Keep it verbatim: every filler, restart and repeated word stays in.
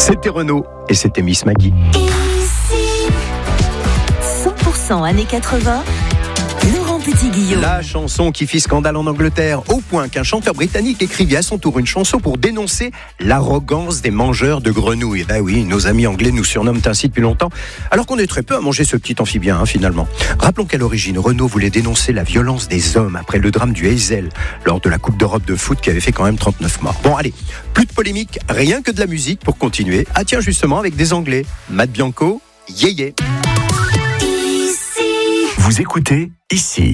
C'était Renaud et c'était Miss Maggie. Ici, cent pour cent années quatre-vingts, Laurent Petit-Guillaume. La chanson qui fit scandale en Angleterre, au point qu'un chanteur britannique écrivit à son tour une chanson pour dénoncer l'arrogance des mangeurs de grenouilles. Ben oui, nos amis anglais nous surnomment ainsi depuis longtemps, alors qu'on est très peu à manger ce petit amphibien, hein, finalement. Rappelons qu'à l'origine, Renaud voulait dénoncer la violence des hommes après le drame du Heysel, lors de la Coupe d'Europe de foot qui avait fait quand même trente-neuf morts. Bon, allez, plus de polémique, rien que de la musique pour continuer. Ah tiens, justement, avec des Anglais. Matt Bianco, yeah yeah. Ici. Vous écoutez Ici.